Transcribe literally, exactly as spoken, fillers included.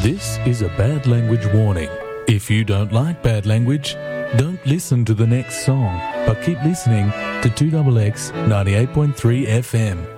This is a bad language warning. If you don't like bad language, don't listen to the next song, but keep listening to two X X ninety-eight point three F M.